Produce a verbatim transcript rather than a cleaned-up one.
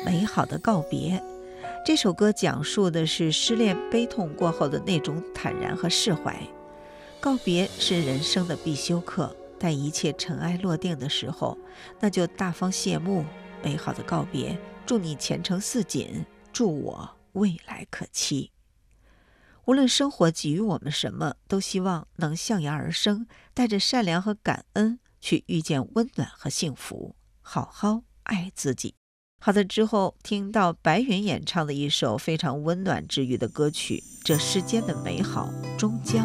美好的告别。这首歌讲述的是失恋悲痛过后的那种坦然和释怀。告别是人生的必修课，待一切尘埃落定的时候，那就大方谢幕，美好的告别，祝你前程似锦，祝我未来可期。无论生活给予我们什么，都希望能向阳而生，带着善良和感恩去遇见温暖和幸福，好好爱自己。好的，之后听到白云演唱的一首非常温暖治愈的歌曲《这世间的美好终将